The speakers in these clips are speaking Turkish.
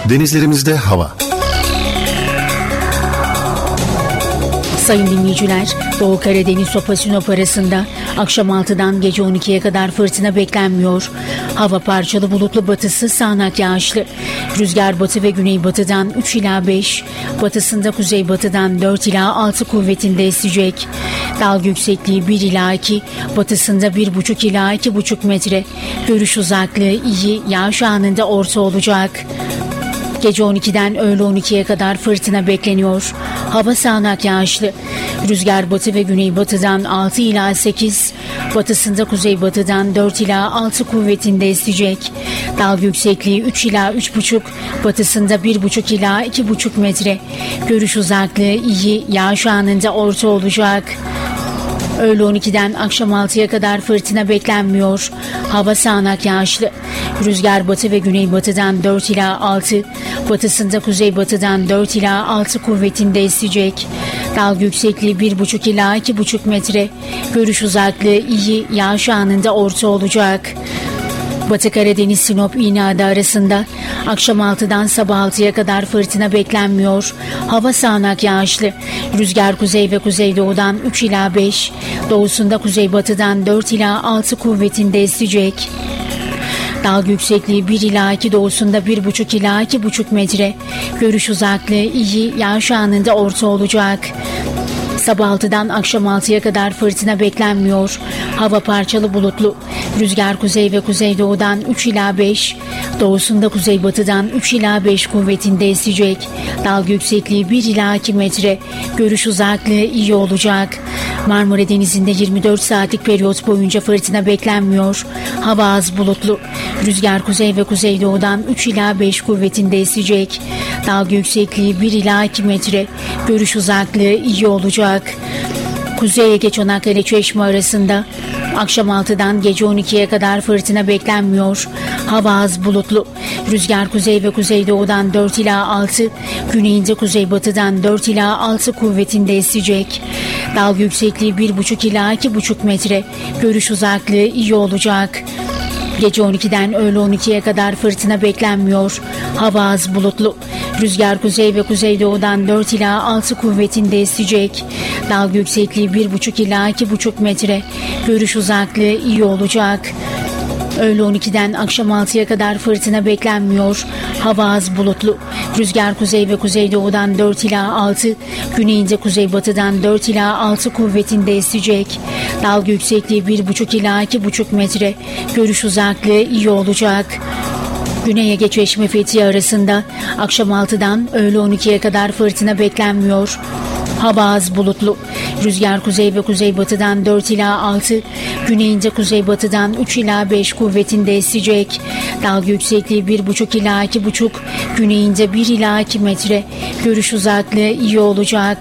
Denizlerimizde hava. Sayın dinleyiciler, Doğu Karadeniz Sopa Sinop arasında akşam 6'dan gece 12'ye kadar fırtına beklenmiyor. Hava parçalı bulutlu, batısı sağanak yağışlı. Rüzgar batı ve güneybatıdan 3 ila 5, batısında kuzeybatıdan 4 ila 6 kuvvetinde esecek. Dalga yüksekliği 1 ila 2, batısında 1,5 ila 2,5 metre. Görüş uzaklığı iyi, yağış anında orta olacak. Gece 12'den öğle 12'ye kadar fırtına bekleniyor. Hava sağanak yağışlı. Rüzgar batı ve güneybatıdan 6 ila 8, batısında kuzeybatıdan 4 ila 6 kuvvetinde esecek. Dalga yüksekliği 3 ila 3,5, batısında 1,5 ila 2,5 metre. Görüş uzaklığı iyi, yağış anında orta olacak. Öğle 12'den akşam 6'ya kadar fırtına beklenmiyor. Hava sağanak yağışlı. Rüzgar batı ve güneybatıdan 4 ila 6, batısında kuzeybatıdan 4 ila 6 kuvvetinde esecek. Dalga yüksekliği 1,5 ila 2,5 metre. Görüş uzaklığı iyi, yağış anında orta olacak. Batı Karadeniz Sinop İğneada arasında akşam 6'dan sabah 6'ya kadar fırtına beklenmiyor. Hava sağanak yağışlı. Rüzgar kuzey ve kuzeydoğudan 3 ila 5, doğusunda kuzeybatıdan 4 ila 6 kuvvetinde esecek. Dalga yüksekliği 1 ila 2, doğusunda 1,5 ila 2,5 metre. Görüş uzaklığı iyi, yağış anında orta olacak. Sabah 6'dan akşam 6'ya kadar fırtına beklenmiyor. Hava parçalı bulutlu. Rüzgar kuzey ve kuzeydoğudan 3 ila 5, doğusunda kuzeybatıdan 3 ila 5 kuvvetinde esecek. Dalga yüksekliği 1 ila 2 metre. Görüş uzaklığı iyi olacak. Marmara Denizi'nde 24 saatlik periyot boyunca fırtına beklenmiyor. Hava az bulutlu. Rüzgar kuzey ve kuzeydoğudan 3 ila 5 kuvvetinde esecek. Dalga yüksekliği 1 ila 2 metre. Görüş uzaklığı iyi olacak. Kuzey Ege Çanakkale Çeşme arasında akşam 6'dan gece 12'ye kadar fırtına beklenmiyor. Hava az bulutlu. Rüzgar kuzey ve kuzeydoğudan 4 ila 6, güneyinde kuzeybatıdan 4 ila 6 kuvvetinde esecek. Dalga yüksekliği 1,5 ila 2,5 metre. Görüş uzaklığı iyi olacak. Gece 12'den öğle 12'ye kadar fırtına beklenmiyor. Hava az bulutlu. Rüzgar kuzey ve kuzeydoğudan 4 ila 6 kuvvetinde esecek. Dalga yüksekliği 1,5 ila 2,5 metre. Görüş uzaklığı iyi olacak. Öğle 12'den akşam 6'ya kadar fırtına beklenmiyor. Hava az bulutlu. Rüzgar kuzey ve kuzeydoğudan 4 ila 6, güneyinde kuzeybatıdan 4 ila 6 kuvvetinde esecek. Dalga yüksekliği 1,5 ila 2,5 metre. Görüş uzaklığı iyi olacak. Güney Ege Çeşme Fethiye arasında akşam 6'dan öğle 12'ye kadar fırtına beklenmiyor. Hava az bulutlu. Rüzgar kuzey ve kuzeybatıdan 4 ila 6, güneyinde kuzeybatıdan 3 ila 5 kuvvetinde esecek. Dalga yüksekliği 1,5 ila 2,5, güneyinde 1 ila 2 metre. Görüş uzaklığı iyi olacak.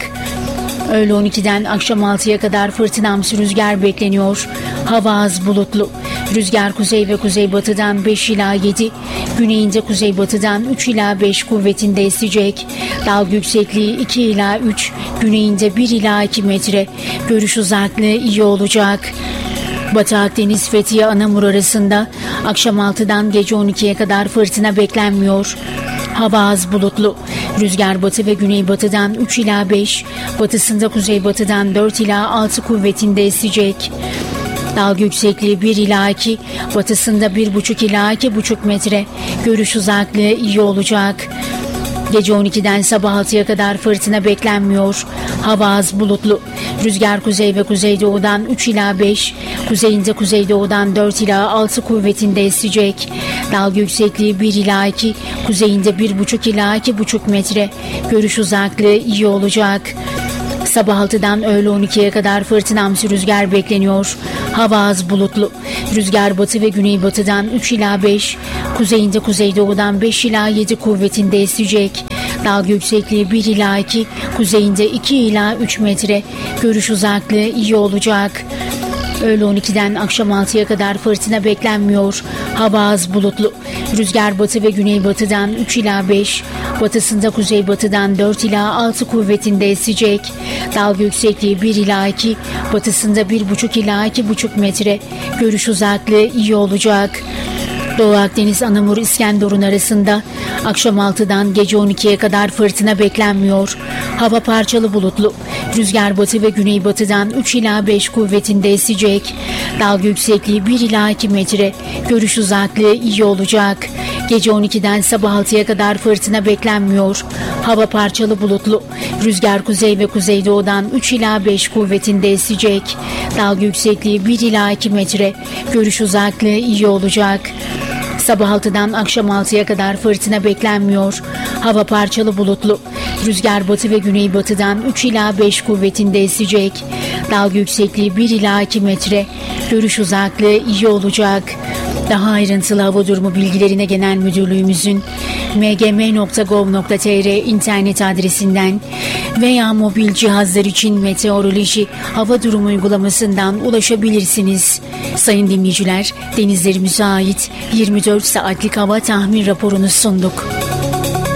Öğle 12'den akşam 6'ya kadar fırtınamsı rüzgar bekleniyor. Hava az bulutlu. Rüzgar kuzey ve kuzeybatıdan 5 ila 7, güneyinde kuzeybatıdan 3 ila 5 kuvvetinde esecek. Dalga yüksekliği 2 ila 3, güneyinde 1 ila 2 metre. Görüş uzaklığı iyi olacak. Batı Akdeniz Fethiye Anamur arasında akşam 6'dan gece 12'ye kadar fırtına beklenmiyor. Hava az bulutlu. Rüzgar batı ve güneybatıdan 3 ila 5, batısında kuzeybatıdan 4 ila 6 kuvvetinde esecek. Dalga yüksekliği 1 ila 2, batısında 1,5 ila 2,5 metre. Görüş uzaklığı iyi olacak. Gece 12'den sabah 6'ya kadar fırtına beklenmiyor. Hava az bulutlu. Rüzgar kuzey ve kuzeydoğudan 3 ila 5, kuzeyinde kuzeydoğudan 4 ila 6 kuvvetinde esecek. Dalga yüksekliği 1 ila 2, kuzeyinde 1,5 ila 2,5 metre. Görüş uzaklığı iyi olacak. Sabah 6'dan öğle 12'ye kadar fırtınamsı rüzgar bekleniyor. Hava az bulutlu. Rüzgar batı ve güneybatıdan 3 ila 5, kuzeyinde kuzeydoğudan 5 ila 7 kuvvetinde esecek. Dalga yüksekliği 1 ila 2, kuzeyinde 2 ila 3 metre. Görüş uzaklığı iyi olacak. Öğle 12'den akşam 6'ya kadar fırtına beklenmiyor. Hava az bulutlu. Rüzgar batı ve güneybatıdan 3 ila 5, batısında kuzeybatıdan 4 ila 6 kuvvetinde esecek. Dalga yüksekliği 1 ila 2, batısında 1,5 ila 2,5 metre. Görüş uzaklığı iyi olacak. Doğu Akdeniz Anamur İskenderun arasında akşam 6'dan gece 12'ye kadar fırtına beklenmiyor. Hava parçalı bulutlu. Rüzgar batı ve güneybatıdan 3 ila 5 kuvvetinde esecek. Dalga yüksekliği 1 ila 2 metre. Görüş uzaklığı iyi olacak. Gece 12'den sabah 6'ya kadar fırtına beklenmiyor. Hava parçalı bulutlu. Rüzgar kuzey ve kuzeydoğudan 3 ila 5 kuvvetinde esecek. Dalga yüksekliği 1 ila 2 metre. Görüş uzaklığı iyi olacak. Sabah 6'dan akşam 6'ya kadar fırtına beklenmiyor. Hava parçalı bulutlu. Rüzgar batı ve güneybatıdan 3 ila 5 kuvvetinde esecek. Dalga yüksekliği 1 ila 2 metre. Görüş uzaklığı iyi olacak. Daha ayrıntılı hava durumu bilgilerine Genel Müdürlüğümüzün mgm.gov.tr internet adresinden veya mobil cihazlar için meteoroloji hava durumu uygulamasından ulaşabilirsiniz. Sayın dinleyiciler, denizlerimize ait 24 saatlik hava tahmin raporunu sunduk.